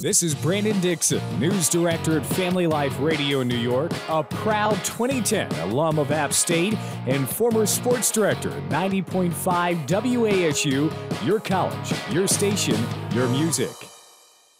This is Brandon Dixon, news director at Family Life Radio in New York, a proud 2010 alum of App State, and former sports director at 90.5 WASU, your college, your station, your music.